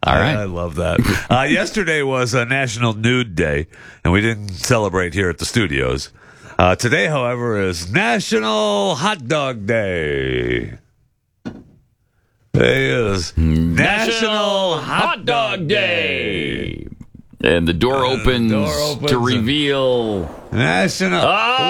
All right. I love that. Yesterday was a National Nude Day, and we didn't celebrate here at the studios. Today, however, is National Hot Dog Day. Today is National Hot Dog Day. And the door opens to reveal National.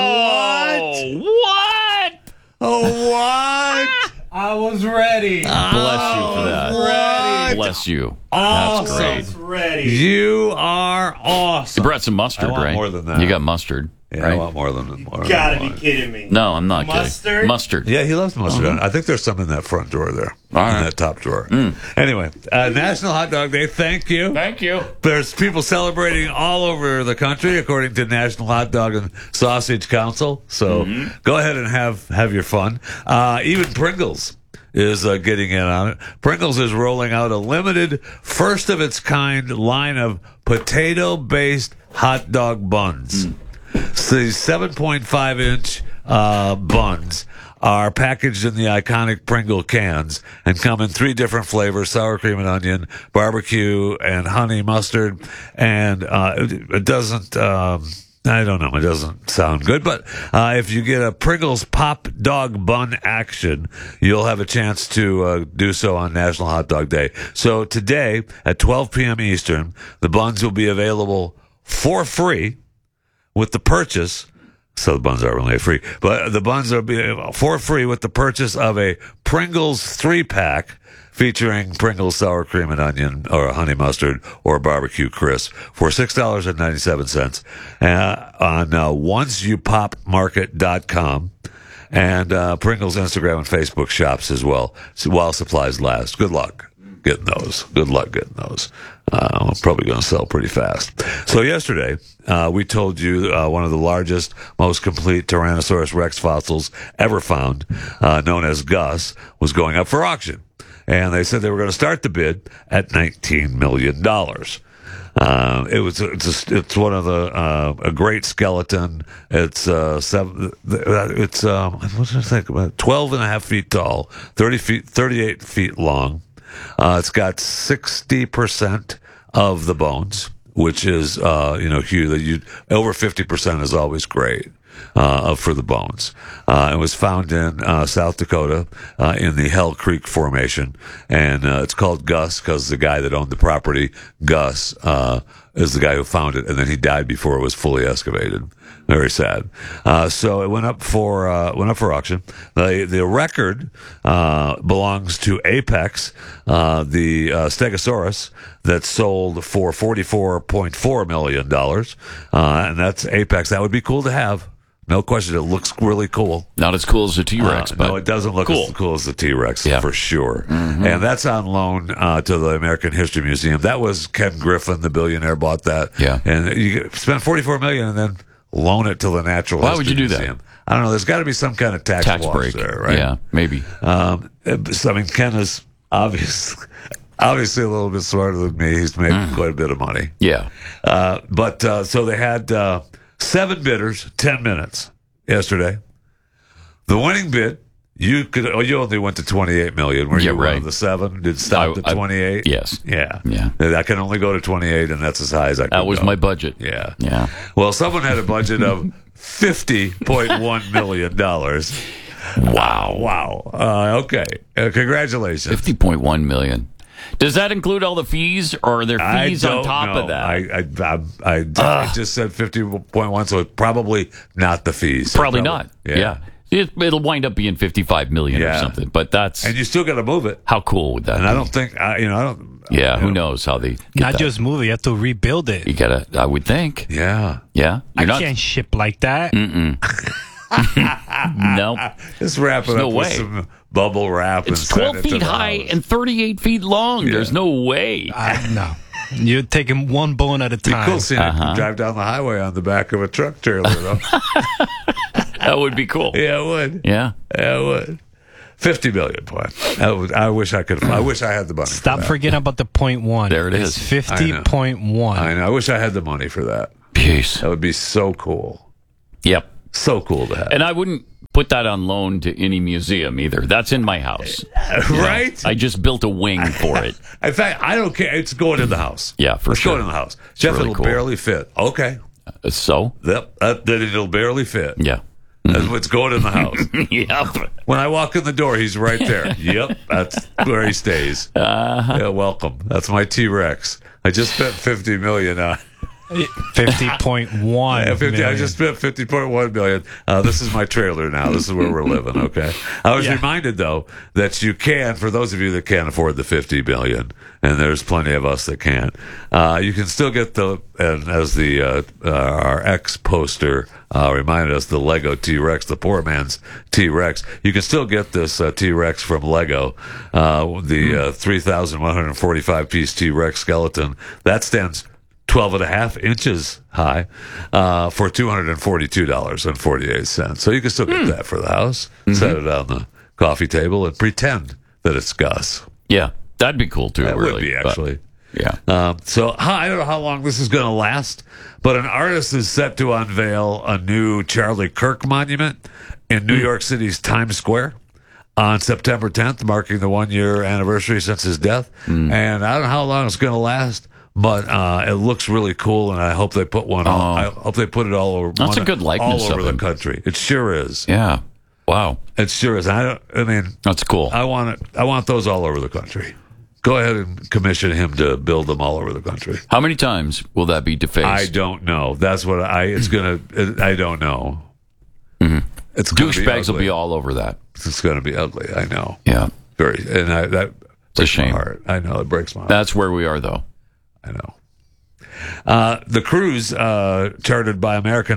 Oh, what? Oh, what? I was ready. Bless you for that. What? Bless you. Awesome. That's great. Ready. You are awesome. You brought some mustard, I want right? more than that. You got mustard, Yeah, right? I want more than more. Gotta than be one. kidding me. No, I'm not Mustard? kidding. Mustard. Yeah, he loves mustard. I think there's some in that front drawer there. All right. In that top drawer. Anyway, National Hot Dog Day. Thank you. Thank you. There's people celebrating all over the country, according to National Hot Dog and Sausage Council. So go ahead and have your fun. Even Pringles is getting in on it. Pringles is rolling out a limited, first-of-its-kind line of potato-based hot dog buns. So these 7.5-inch buns are packaged in the iconic Pringle cans and come in 3 different flavors: sour cream and onion, barbecue, and honey mustard. And it doesn't... I don't know. It doesn't sound good, but if you get a Pringles Pop Dog Bun action, you'll have a chance to do so on National Hot Dog Day. So today at 12 p.m. Eastern, the buns will be available for free with the purchase. So the buns are really free, but the buns are for free with the purchase of a Pringles 3-pack featuring Pringles sour cream and onion or honey mustard or barbecue crisp for $6.97 on onceyoupopmarket.com and Pringles Instagram and Facebook shops as well, while supplies last. Good luck getting those. Good luck getting those. I'm probably going to sell pretty fast. So yesterday, we told you one of the largest, most complete Tyrannosaurus Rex fossils ever found, known as Gus, was going up for auction. And they said they were going to start the bid at $19 million. It's one of a great skeleton. It's what did I think about? 12 and a half feet tall, 38 feet long. It's got 60% of the bones, which is huge. Over 50% is always great. For the bones. It was found in South Dakota in the Hell Creek Formation, and it's called Gus because the guy that owned the property, Gus, is the guy who found it, and then he died before it was fully excavated. Very sad. So it went up for auction. The record belongs to Apex, the Stegosaurus that sold for $44.4 million, and that's Apex. That would be cool to have. No question. It looks really cool. Not as cool as the T-Rex, but no, it doesn't look cool. as cool as the T-Rex, Yeah. for sure. And that's on loan to the American History Museum. That was Ken Griffin, the billionaire, bought that. Yeah. And you spend $44 million and then loan it to the Natural Why History would you do that? Museum. I don't know. There's got to be some kind of tax wash break there, right? Yeah, maybe. So, I mean, Ken is obviously a little bit smarter than me. He's made quite a bit of money. Yeah. So they had 7 bidders, 10 minutes yesterday. The winning bid, you only went to $28 million. Were you one right. of the 7? Did stop at 28? Yes. Yeah. Yeah. I can only go to 28, and that's as high as I can That was go. my budget. Yeah. Yeah. Well, someone had a budget of $50.1 million. Wow. Okay. Congratulations. $50.1 million. Does that include all the fees, or are there fees on top of that? I just said 50.1, so it's probably not the fees. Probably not. Yeah. It'll wind up being $55 million or something, but that's... And you still got to move it. How cool would that And be? I don't think, who knows how they get Not that. just move it, you have to rebuild it. You gotta, I would think. Yeah. Yeah? I can't ship like that. No. Just wrap it There's up no with way. some bubble wrap. It's and send 12 it to feet the high house. and 38 feet long. Yeah. There's no way. No. You're taking one bone at a It'd be time. cool seeing it drive down the highway on the back of a truck trailer, though. That would be cool. Yeah, it would. Yeah. Yeah, it would. 50 million, boy. I wish I could. I wish I had the money. Stop for that. forgetting about the .1. There it It's is. 50.1. I know. I wish I had the money for that. Peace. That would be so cool. Yep. So cool to have. And I wouldn't put that on loan to any museum either. That's in my house. You know, Right? I just built a wing for it. In fact, I don't care. It's going in the house. Yeah, for it's sure. going in the house. Jeff, really it'll cool. barely fit. Okay. So? Yep. Then it'll barely fit. Yeah. That's what's going in the house. Yep. When I walk in the door, he's right there. Yep. That's where he stays. Yeah, welcome. That's my T-Rex. I just spent $50 million on 50.1 I million. just spent $50.1 million. This is my trailer now. This is where we're living. Okay. I was reminded though that you can, for those of you that can't afford the $50 million, and there's plenty of us that can't, you can still get and as our ex poster reminded us, the Lego T-Rex, the poor man's T-Rex. You can still get this T-Rex from Lego, the 3,145 piece T-Rex skeleton that stands 12 and a half inches high for $242.48. So you can still get that for the house. Set it on the coffee table and pretend that it's Gus. Yeah. That'd be cool too, That really. would be but- actually. yeah. So I don't know how long this is going to last, but an artist is set to unveil a new Charlie Kirk monument in New York City's Times Square on September 10th, marking the 1-year anniversary since his death. And I don't know how long it's going to last, but it looks really cool, and I hope they put one. I hope they put it all over. That's a good likeness all over of the him. country. It sure is. Yeah. Wow. It sure is. I mean, That's cool. I want it. I want those all over the country. Go ahead and commission him to build them all over the country. How many times will that be defaced? I don't know. That's what I don't know. It's gonna be Douchebags will ugly. be all over that. It's going to be ugly. I know. Yeah. Very. And that breaks shame. my heart. I know it breaks my heart. That's where we are, though. I know. The cruise, chartered by American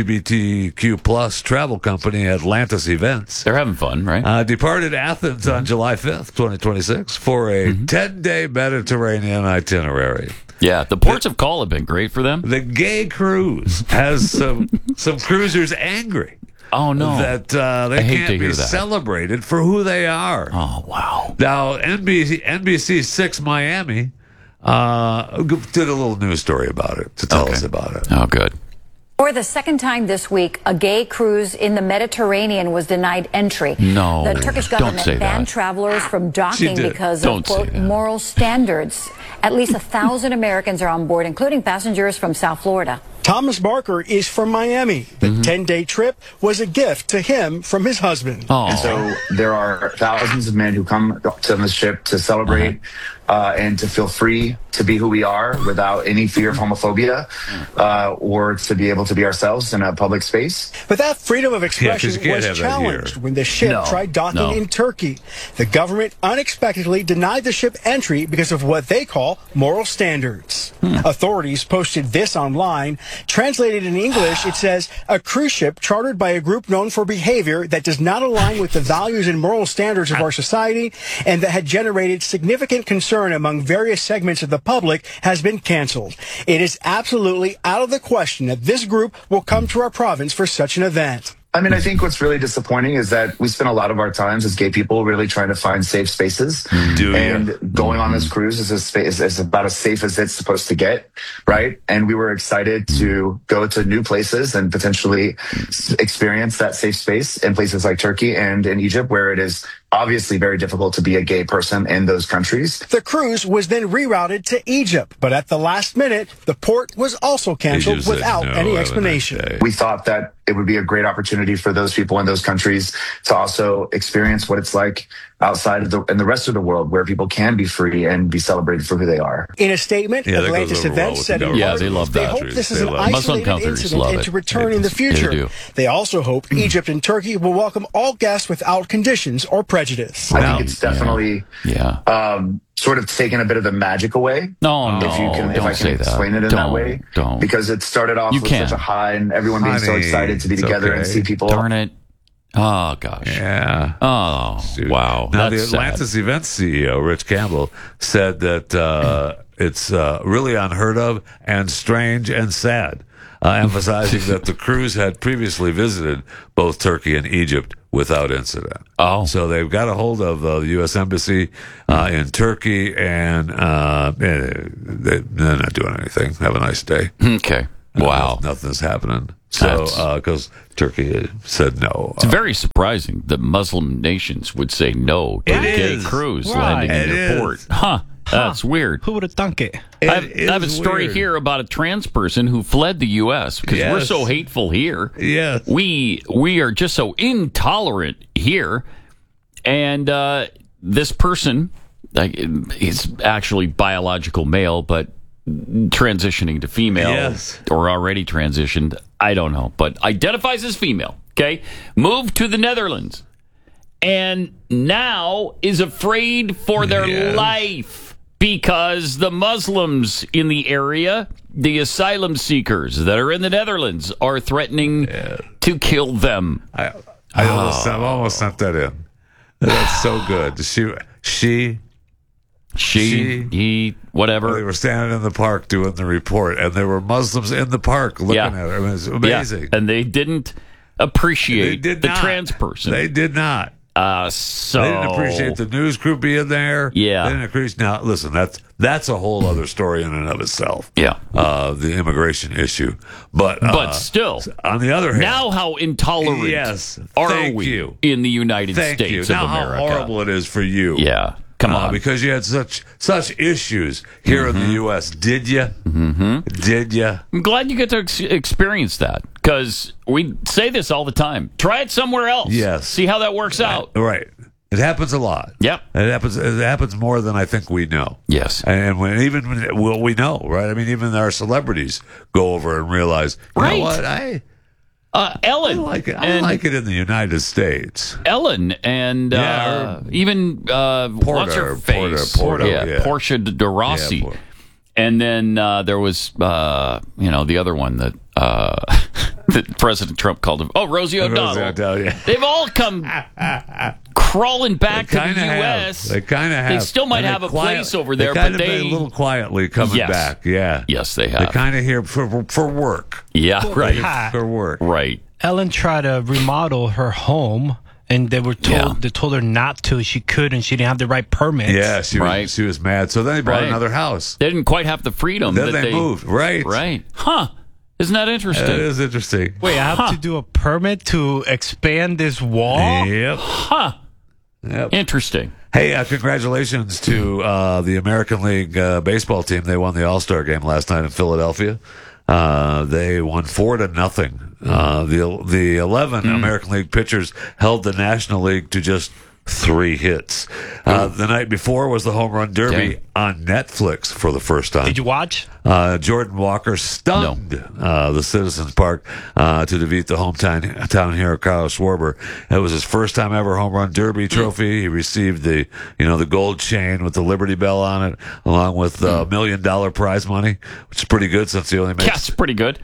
LGBTQ plus travel company Atlantis Events, They're having fun, right? departed Athens on July 5th, 2026, for a 10-day Mediterranean itinerary. Yeah. The ports of call have been great for them. The gay cruise has some cruisers angry Oh, no. that they hate to can't be hear that. celebrated for who they are. Oh, wow. Now, NBC 6 Miami did a little news story about it to tell us about it. Oh, good. For the second time this week, a gay cruise in the Mediterranean was denied entry. No, The Turkish don't government say banned that. travelers from docking did. because Don't of, quote, say that. moral standards. At least 1,000 Americans are on board, including passengers from South Florida. Thomas Barker is from Miami. The 10-day trip was a gift to him from his husband. Oh, And so there are thousands of men who come to the ship to celebrate and to feel free to be who we are without any fear of homophobia or to be able to be ourselves in a public space. But that freedom of 'cause expression you can't was have that here. challenged when the ship No, tried docking no. in Turkey. The government unexpectedly denied the ship entry because of what they call moral standards. Authorities posted this online. Translated in English, it says, a cruise ship chartered by a group known for behavior that does not align with the values and moral standards of our society and that had generated significant concern among various segments of the public has been canceled. It is absolutely out of the question that this group will come to our province for such an event. I mean, I think what's really disappointing is that we spend a lot of our times as gay people really trying to find safe spaces. Do ya? And going on this cruise is about as safe as it's supposed to get, right? And we were excited to go to new places and potentially experience that safe space in places like Turkey and in Egypt, where it is obviously very difficult to be a gay person in those countries. The cruise was then rerouted to Egypt, but at the last minute, the port was also canceled Egypt said, without "No, any have a explanation. nice day." We thought that it would be a great opportunity for those people in those countries to also experience what it's like outside of in the rest of the world, where people can be free and be celebrated for who they are. In a statement, Yeah, that Atlantis goes over well Events with said the in government. Yeah, part, they love they that. hope this is They an love it. Muslim isolated countries incident love and it. to return in the They future. do. They also hope Egypt and Turkey will welcome all guests without conditions or prejudice. I Wow. think it's definitely yeah. sort of taken a bit of the magic away. No, If you can, if don't I say can that. explain it in that way, Don't. because it started off You with can. such a high and everyone being so Honey, excited to be it's together and okay. see people. Darn it. Oh, gosh. Yeah. Oh, Dude. wow. Now, That's the Atlantis sad. Events CEO, Rich Campbell, said that it's really unheard of and strange and sad, emphasizing that the cruise had previously visited both Turkey and Egypt without incident. Oh. So they've got a hold of the U.S. Embassy in Turkey, and they're not doing anything. Have a nice day. Okay. Wow. Nothing's happening. So, because Turkey said no. It's very surprising that Muslim nations would say no to a gay is. cruise Right. landing in It their is. port. Huh. That's weird. Who would have thunk it? I have a story weird. here about a trans person who fled the U.S. because we're Yes. so hateful here. Yes. We are just so intolerant here. And this person, he's actually biological male, but transitioning to female Yes. or already transitioned, I don't know, but identifies as female, okay? Moved to the Netherlands and now is afraid for their Yes. life because the Muslims in the area, the asylum seekers that are in the Netherlands, are threatening to kill them. I almost sent that in. That's so good. She, He, whatever. they were standing in the park doing the report, and there were Muslims in the park looking Yeah. at her. I mean, it's amazing. Yeah, and they didn't appreciate They did the not. trans person. They did not. So They didn't appreciate the news crew being there. Yeah. They didn't appreciate. Now, listen, that's a whole other story in and of itself. Yeah. The immigration issue, but still, on the other hand, now how intolerant Yes, are thank we you. in the United thank you. States of Now, America? how horrible it is for you. Yeah, come on. because you had such issues here in the U.S. Did you? Mm-hmm. Did you? I'm glad you get to experience that because we say this all the time. Try it somewhere else. Yes. See how that works out. Right. It happens a lot. Yep. It happens more than I think we know. Yes. And we know, right? I mean, even our celebrities go over and realize, you Right. know what? I Ellen. like it. I and like it in the United States. Ellen and Yeah, even what's her face? Porter, yeah. Portia de Rossi. Yeah, Porter. And then there was the other one that that President Trump called him. Oh, Rosie O'Donnell. Rosie O'Donnell, yeah. They've all come crawling back to the Kinda have. U.S. They kind of have. They still might And have a place over there, they but kinda they been a little quietly coming Yes. back. Yeah. Yes, they They're have. kind of here for work. Yeah, right. Ha. For work. Right. Ellen tried to remodel her home, and they told her not to. She couldn't. She didn't have the right permits. Yeah, she Right. was mad. So then they bought Right. another house. They didn't quite have the freedom Then that they moved. Right. Right. Huh. Isn't that interesting? That is interesting. Wait, I have to do a permit to expand this wall? Yep. Huh. Yep. Interesting. Hey, congratulations to the American League baseball team. They won the All-Star game last night in Philadelphia. They won 4-0. The 11 American League pitchers held the National League to just 3 hits. The night before was the Home Run Derby on Netflix for the first time. Did you watch? Jordan Walker stunned the Citizens Park to defeat the hometown hero Kyle Schwarber. It was his first time ever home run derby trophy. He received the gold chain with the Liberty Bell on it, along with $1 million prize money, which is pretty good since he only makes That's pretty good.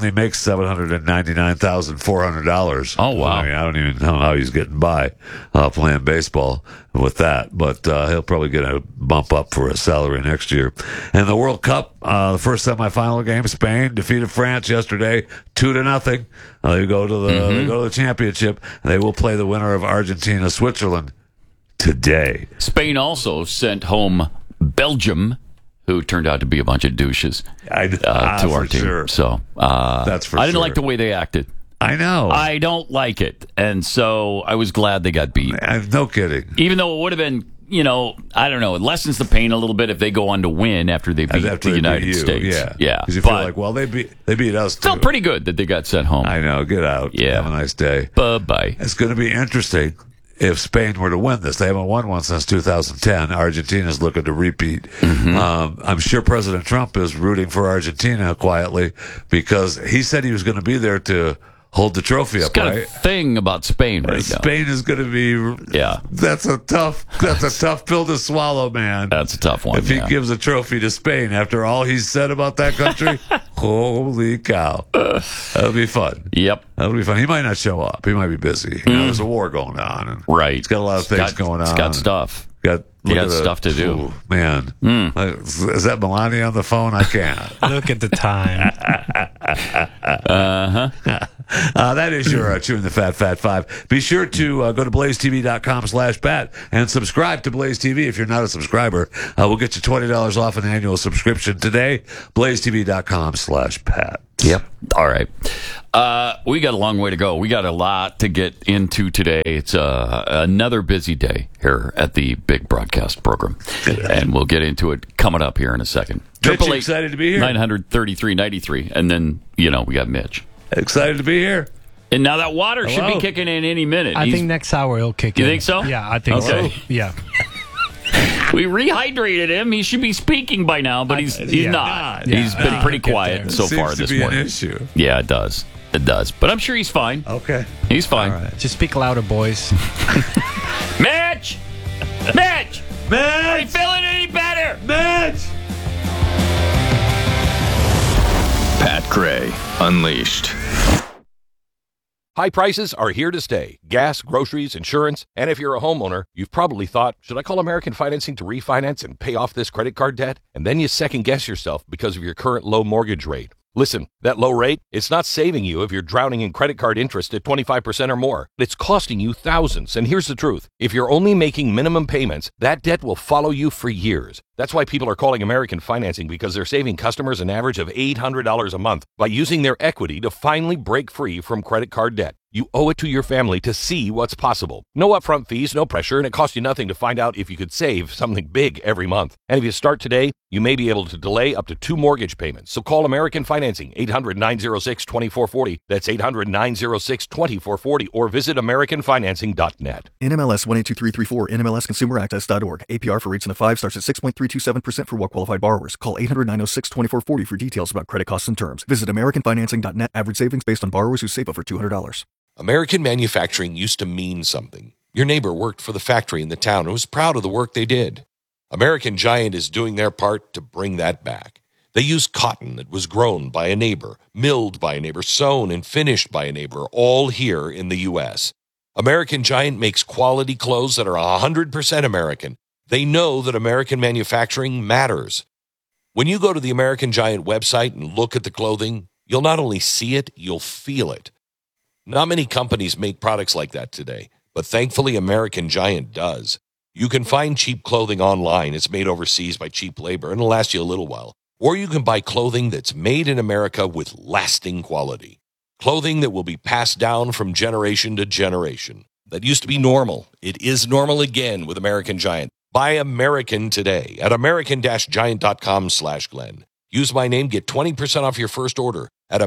$799,400. Oh, wow. I mean, I don't even know how he's getting by playing baseball with that, but he'll probably get a bump up for his salary next year. And the World Cup, the first semifinal game, Spain defeated France yesterday 2-0. They go to the championship. They will play the winner of Argentina Switzerland today. Spain also sent home Belgium, who turned out to be a bunch of douches, to our for team. sure. So That's for I didn't sure. like the way they acted. I know. I don't like it, and so I was glad they got beat. No kidding. Even though it would have been, I don't know, it lessens the pain a little bit if they go on to win after they beat After the they beat United you, States. yeah. Because you feel But like, well, they beat us too. felt pretty good that they got sent home. I know. Get out. Yeah. Have a nice day. Bye-bye. It's going to be interesting if Spain were to win this. They haven't won one since 2010. Argentina's looking to repeat. I'm sure President Trump is rooting for Argentina quietly because he said he was going to be there to hold the trophy It's up, got right? a thing about Spain right now. Spain is going to be. Yeah. That's a tough pill to swallow, man. That's a tough one. If he gives a trophy to Spain after all he's said about that country, holy cow. That'll be fun. Yep. That'll be fun. He might not show up. He might be busy. There's a war going on. And Right. He's got a lot of things going on. It's got stuff. Look got at stuff to do. Ooh, man. Is that Melania on the phone? I can't. Look at the time. That is your Chewing the Fat Fat 5. Be sure to go to blazetv.com/Pat and subscribe to Blaze TV. If you're not a subscriber, we'll get you $20 off an annual subscription today. blazetv.com/Pat. Yep. All right. We got a long way to go. We got a lot to get into today. It's another busy day here at the big broadcast program. And we'll get into it coming up here in a second. Mitch, excited to be here. 933-93. And then, we got Mitch. Excited to be here. And now that water should be kicking in any minute. I think next hour he'll kick in. You think so? Yeah, I think so. Yeah. We rehydrated him. He should be speaking by now, but he's not. Yeah. He's been pretty quiet so far this morning. An issue. Yeah, it does. It does. But I'm sure he's fine. Okay. He's fine. All right. Just speak louder, boys. Mitch! Mitch! Are you feeling any better? Mitch! Pat Gray Unleashed. High prices are here to stay. Gas, groceries, insurance, and if you're a homeowner, you've probably thought, should I call American Financing to refinance and pay off this credit card debt? And then you second guess yourself because of your current low mortgage rate. Listen, that low rate, it's not saving you if you're drowning in credit card interest at 25% or more. It's costing you thousands. And here's the truth. If you're only making minimum payments, that debt will follow you for years. That's why people are calling American Financing, because they're saving customers an average of $800 a month by using their equity to finally break free from credit card debt. You owe it to your family to see what's possible. No upfront fees, no pressure, and it costs you nothing to find out if you could save something big every month. And if you start today, you may be able to delay up to 2 mortgage payments. So call American Financing, 800-906-2440. That's 800-906-2440, or visit AmericanFinancing.net. NMLS 182334, NMLSConsumerAccess.org. APR for rates in the 5 starts at 6.327% for well-qualified borrowers. Call 800-906-2440 for details about credit costs and terms. Visit AmericanFinancing.net. Average savings based on borrowers who save over $200. American manufacturing used to mean something. Your neighbor worked for the factory in the town and was proud of the work they did. American Giant is doing their part to bring that back. They use cotton that was grown by a neighbor, milled by a neighbor, sewn and finished by a neighbor, all here in the U.S. American Giant makes quality clothes that are 100% American. They know that American manufacturing matters. When you go to the American Giant website and look at the clothing, you'll not only see it, you'll feel it. Not many companies make products like that today, but thankfully American Giant does. You can find cheap clothing online. It's made overseas by cheap labor, and it'll last you a little while. Or you can buy clothing that's made in America with lasting quality. Clothing that will be passed down from generation to generation. That used to be normal. It is normal again with American Giant. Buy American today at american-giant.com/Glenn. Use my name, get 20% off your first order at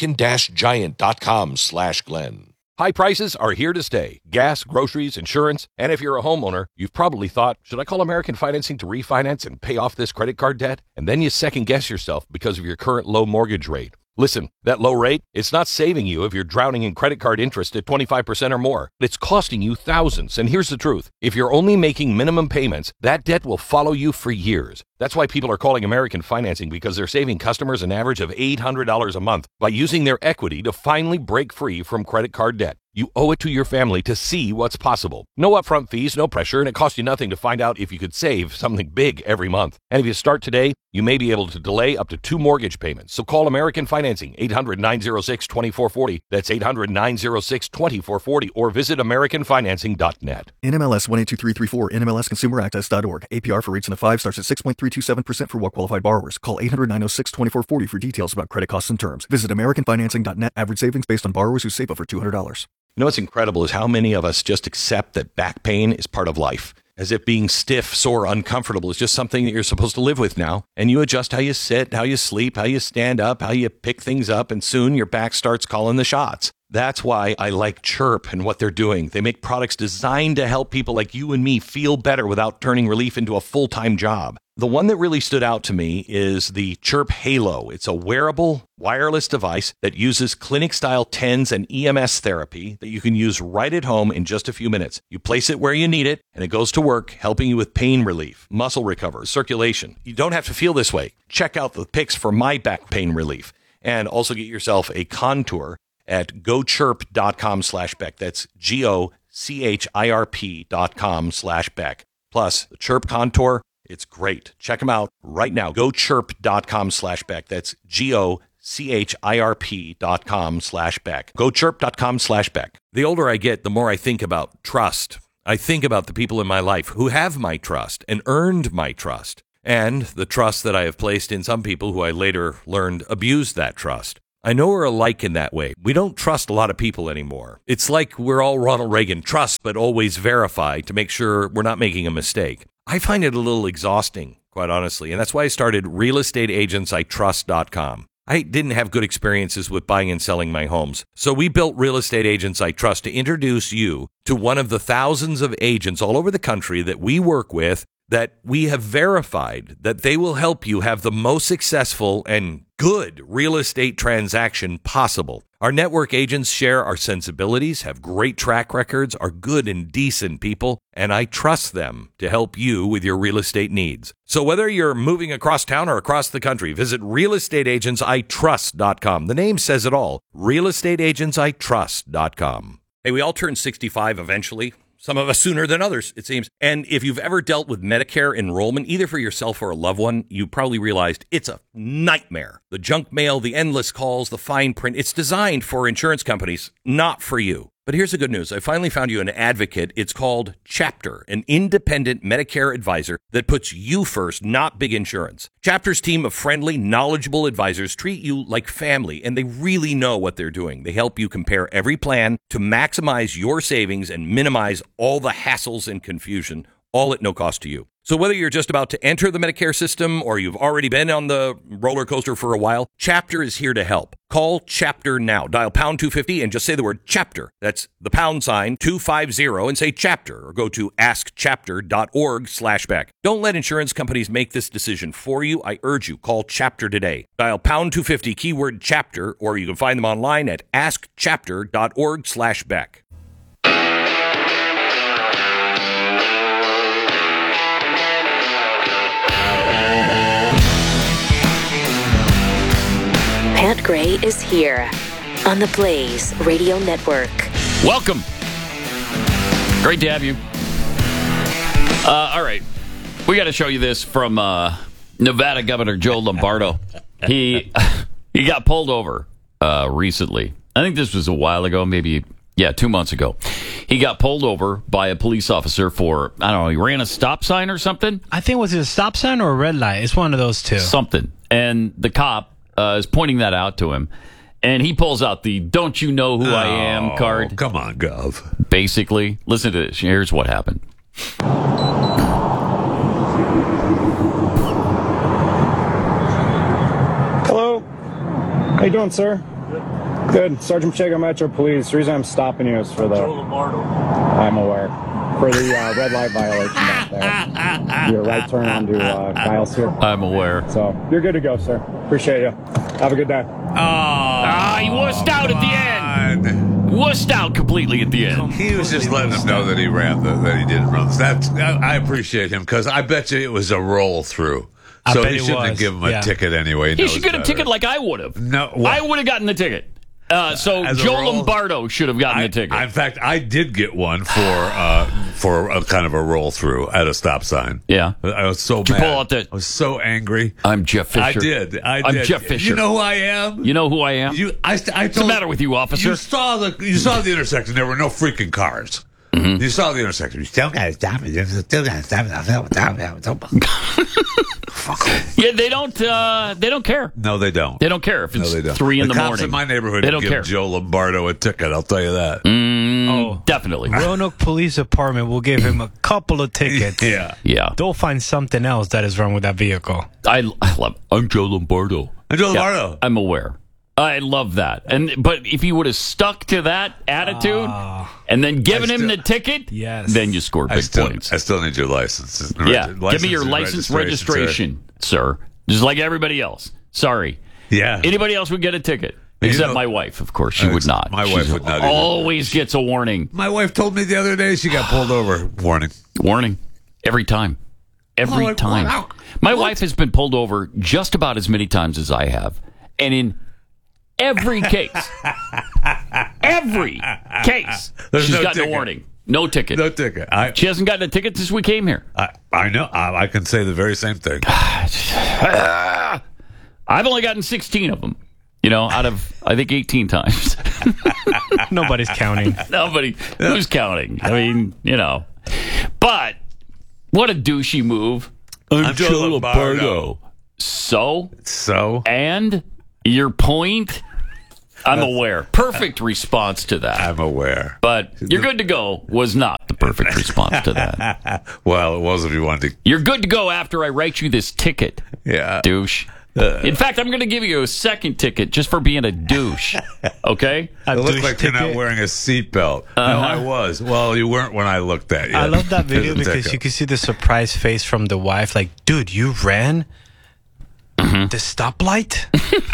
american-giant.com/Glenn. High prices are here to stay. Gas, groceries, insurance, and if you're a homeowner, you've probably thought, should I call American Financing to refinance and pay off this credit card debt? And then you second guess yourself because of your current low mortgage rate. Listen, that low rate, it's not saving you if you're drowning in credit card interest at 25% or more. It's costing you thousands. And here's the truth. If you're only making minimum payments, that debt will follow you for years. That's why people are calling American Financing, because they're saving customers an average of $800 a month by using their equity to finally break free from credit card debt. You owe it to your family to see what's possible. No upfront fees, no pressure, and it costs you nothing to find out if you could save something big every month. And if you start today, you may be able to delay up to 2 mortgage payments. So call American Financing, 800-906-2440. That's 800-906-2440, or visit AmericanFinancing.net. NMLS 182334, NMLSConsumerAccess.org. APR for rates in the 5 starts at 6.327% for well-qualified borrowers. Call 800-906-2440 for details about credit costs and terms. Visit AmericanFinancing.net. Average savings based on borrowers who save over $200. You know what's incredible is how many of us just accept that back pain is part of life. As if being stiff, sore, uncomfortable is just something that you're supposed to live with now. And you adjust how you sit, how you sleep, how you stand up, how you pick things up, and soon your back starts calling the shots. That's why I like Chirp and what they're doing. They make products designed to help people like you and me feel better without turning relief into a full-time job. The one that really stood out to me is the Chirp Halo. It's a wearable, wireless device that uses clinic-style TENS and EMS therapy that you can use right at home in just a few minutes. You place it where you need it, and it goes to work, helping you with pain relief, muscle recovery, circulation. You don't have to feel this way. Check out the pics for my back pain relief, and also get yourself a Contour at gochirp.com/Beck. That's GOCHIRP.com/Beck. Plus, the Chirp Contour, it's great. Check them out right now. Gochirp.com/Beck. That's GOCHIRP.com/Beck. GoChirp.com/Beck. GoChirp.com/Beck. The older I get, the more I think about trust. I think about the people in my life who have my trust and earned my trust, and the trust that I have placed in some people who I later learned abused that trust. I know we're alike in that way. We don't trust a lot of people anymore. It's like we're all Ronald Reagan, trust but always verify to make sure we're not making a mistake. I find it a little exhausting, quite honestly, and that's why I started realestateagentsitrust.com. I didn't have good experiences with buying and selling my homes, so we built Real Estate Agents I Trust to introduce you to one of the thousands of agents all over the country that we work with, that we have verified that they will help you have the most successful and good real estate transaction possible. Our network agents share our sensibilities, have great track records, are good and decent people, and I trust them to help you with your real estate needs. So whether you're moving across town or across the country, visit realestateagentsitrust.com. The name says it all, realestateagentsitrust.com. Hey, we all turn 65 eventually. Some of us sooner than others, it seems. And if you've ever dealt with Medicare enrollment, either for yourself or a loved one, you probably realized it's a nightmare. The junk mail, the endless calls, the fine print, it's designed for insurance companies, not for you. But here's the good news. I finally found you an advocate. It's called Chapter, an independent Medicare advisor that puts you first, not big insurance. Chapter's team of friendly, knowledgeable advisors treat you like family, and they really know what they're doing. They help you compare every plan to maximize your savings and minimize all the hassles and confusion, all at no cost to you. So whether you're just about to enter the Medicare system or you've already been on the roller coaster for a while, Chapter is here to help. Call Chapter now. Dial pound 250 and just say the word Chapter. That's the pound sign 250 and say Chapter, or go to askchapter.org/Beck. Don't let insurance companies make this decision for you. I urge you, call Chapter today. Dial pound 250 keyword Chapter, or you can find them online at askchapter.org/Beck. Pat Gray is here on the Blaze Radio Network. Welcome. Great to have you. All right. We got to show you this from Nevada Governor Joe Lombardo. He got pulled over recently. I think this was a while ago, maybe, 2 months ago. He got pulled over by a police officer for, I don't know, he ran a stop sign or something? I think, was it a stop sign or a red light? It's one of those two. Something. And the cop is pointing that out to him, and he pulls out the "Don't you know who I am" card. Come on, Gov. Basically, listen to this. Here's what happened. Hello. How you doing, sir? Good. Sergeant Pacheco, Metro Police. The reason I'm stopping you is for the... Joe Lombardo. I'm aware. For the red light violation back there. Your right turn onto Giles here. I'm aware. So, you're good to go, sir. Appreciate you. Have a good day. He wussed out at the end. Wussed out completely at the end. He was just letting them know that he that he didn't run. I appreciate him, because I bet you it was a roll through. So he shouldn't have given him a ticket anyway. He should get a ticket like I would have. No, I would have gotten the ticket. So Joe Lombardo should have gotten the ticket. In fact, I did get one for a kind of a roll through at a stop sign. Yeah, I was so mad. I was so angry. I'm Jeff Fisher. I did. I'm Jeff Fisher. You know who I am? You know who I am? What's the matter with you, officer? You saw the intersection. There were no freaking cars. Mm-hmm. You saw the intersection. You still got to stop it. You still got to stop it. Yeah, they don't care. No, they don't. They don't care if it's 3 in the morning. The cops in my neighborhood they don't give care. Joe Lombardo a ticket, I'll tell you that. Definitely. Roanoke Police Department will give him a couple of tickets. Yeah. They'll find something else that is wrong with that vehicle. I'm Joe Lombardo. I'm Joe Lombardo. Yeah, I'm aware. I love that. But if he would have stuck to that attitude and then given him the ticket, then you score big points. I still need your license. Give me your license registration, sir. Just like everybody else. Sorry. Yeah. Anybody else would get a ticket. Except my wife, of course. She would not. My wife would not. Always gets a warning. My wife told me the other day she got pulled over. Warning. Every time. Every time. My wife has been pulled over just about as many times as I have. And in every case, she's gotten a warning. No ticket. No ticket. She hasn't gotten a ticket since we came here. I know. I can say the very same thing. I've only gotten 16 of them. Out of, I think, 18 times. Nobody's counting. Nobody. Who's counting? I mean, But what a douchey move. I'm Joe Lombardo. So? And your point? I'm aware. Perfect response to that. I'm aware. But you're good to go was not the perfect response to that. Well, it was if you wanted to. You're good to go after I write you this ticket. Yeah. Douche. In fact, I'm going to give you a second ticket just for being a douche. Okay? It looked like you're not wearing a seatbelt. No, I was. Well, you weren't when I looked at you. I love that video because you can see the surprised face from the wife. Like, dude, you ran the stoplight?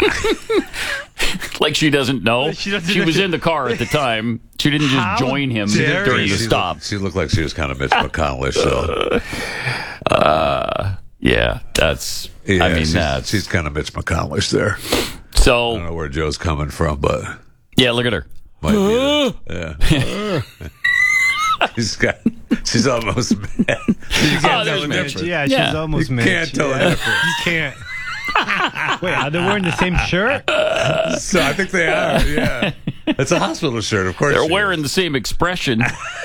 Like she doesn't know. She was in the car at the time. She didn't just join him during the stop. She looked like she was kind of Mitch McConnell-ish. So. Yeah, that's... she's kind of Mitch McConnell-ish there. So... I don't know where Joe's coming from, but... Yeah, look at her. Yeah. She's almost mad. You can't tell the difference. Yeah, she's almost mad. You can't tell the difference. You can't. Wait, are they wearing the same shirt? So I think they are, yeah. It's a hospital shirt, of course. They're wearing the same expression.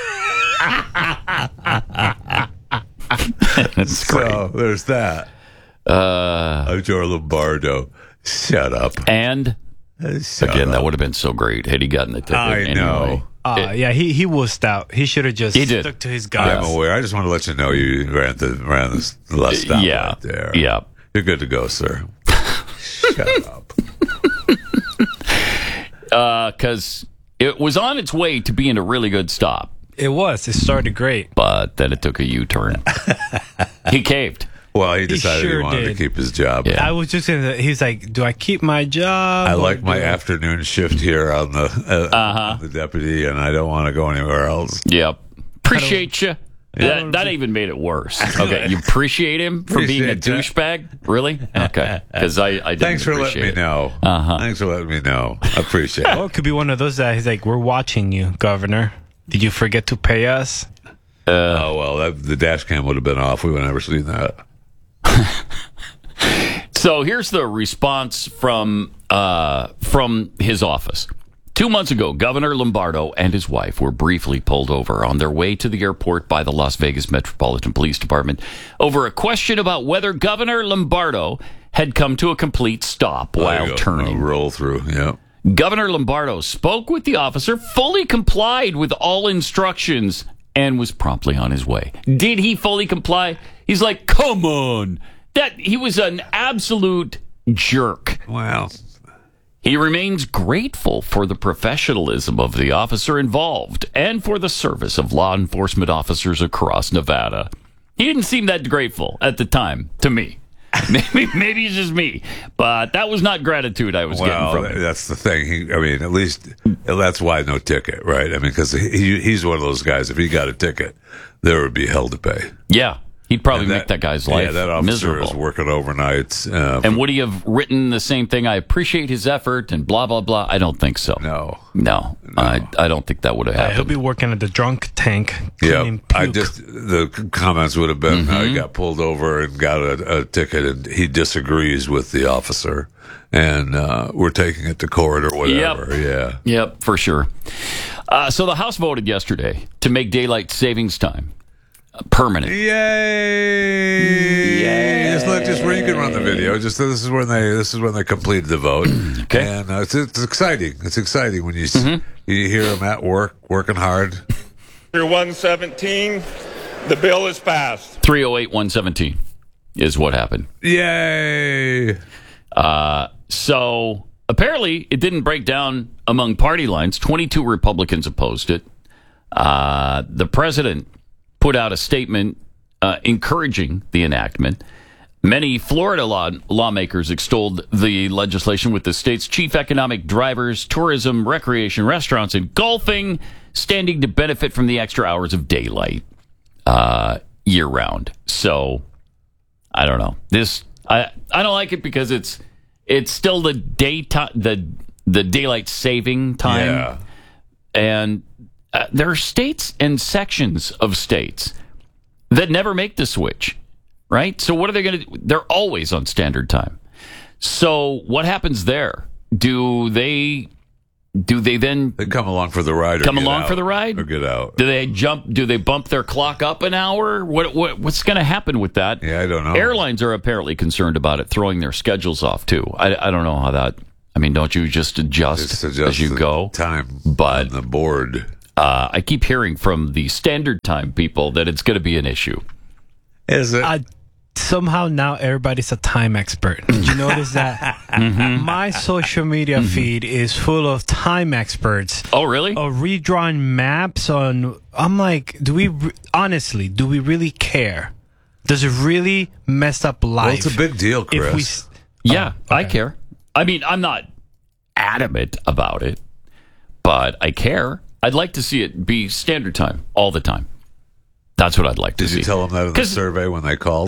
That's great. So there's that. I'm Joe Lombardo. Shut up. And again, that would have been so great had he gotten the ticket. I know. Yeah, he wussed out. He should have just stuck to his guns. I'm aware. I just want to let you know you ran the last stop right there. Yeah. You're good to go, sir. Shut up. Because it was on its way to being a really good stop. It was. It started great. But then it took a U-turn. He caved. Well, he decided he wanted to keep his job. Yeah. I was just saying that he's like, do I keep my job? I like my afternoon shift here on the deputy, and I don't want to go anywhere else. Yep. Appreciate you. That even made it worse. Okay, you appreciate him for being a douchebag? Really? Okay. Because I didn't Thanks for letting me know. Thanks for letting me know. I appreciate it. Well, it could be one of those that he's like, we're watching you, Governor. Did you forget to pay us? The dash cam would have been off. We would have never seen that. So here's the response from his office. 2 months ago, Governor Lombardo and his wife were briefly pulled over on their way to the airport by the Las Vegas Metropolitan Police Department over a question about whether Governor Lombardo had come to a complete stop while turning. Roll through, yeah. Governor Lombardo spoke with the officer, fully complied with all instructions, and was promptly on his way. Did he fully comply? He's like, come on. He was an absolute jerk. Wow. He remains grateful for the professionalism of the officer involved and for the service of law enforcement officers across Nevada. He didn't seem that grateful at the time, to me. Maybe it's just me, but that was not gratitude I was getting from him. That's the thing. At least that's why no ticket, right? I mean, because he's one of those guys. If he got a ticket, there would be hell to pay. Yeah. He'd probably make that guy's life miserable. Yeah, that officer is working overnights. And would he have written the same thing? I appreciate his effort and blah, blah, blah. I don't think so. No. I don't think that would have happened. He'll be working at the drunk tank. Yeah, the comments would have been he got pulled over and got a ticket, and he disagrees with the officer, and we're taking it to court or whatever. Yep, for sure. So the House voted yesterday to make daylight savings time permanent. Yay! Just where you can run the video. This is when they completed the vote. Okay, and it's exciting. It's exciting when you hear them at work working hard. Through 117, the bill is passed. 308-117 is what happened. Yay! So apparently it didn't break down among party lines. 22 Republicans opposed it. The president put out a statement encouraging the enactment. Many Florida lawmakers extolled the legislation, with the state's chief economic drivers, tourism, recreation, restaurants, and golfing standing to benefit from the extra hours of daylight year-round. So, I don't know. I don't like it because it's still the daytime, the daylight saving time. Yeah. And there are states and sections of states that never make the switch, right? So what are they going to do? They're always on standard time. So what happens there? do they then They come along for the ride. Or come get along out, for the ride? or get out. Do they bump their clock up an hour? What's going to happen with that? Yeah, I don't know. Airlines are apparently concerned about it throwing their schedules off too. I don't know how that. I mean, don't you just adjust as you the go? Time But on the board. I keep hearing from the standard time people that it's going to be an issue. Is it? Somehow now everybody's a time expert. Did you notice that? My social media feed is full of time experts. Oh, really? Redrawing maps on. I'm like, do we really care? Does it really mess up life? Well, it's a big deal, Chris. I care. I mean, I'm not adamant about it, but I care. I'd like to see it be standard time all the time. That's what I'd like to see. Did you tell them that in the survey when they called?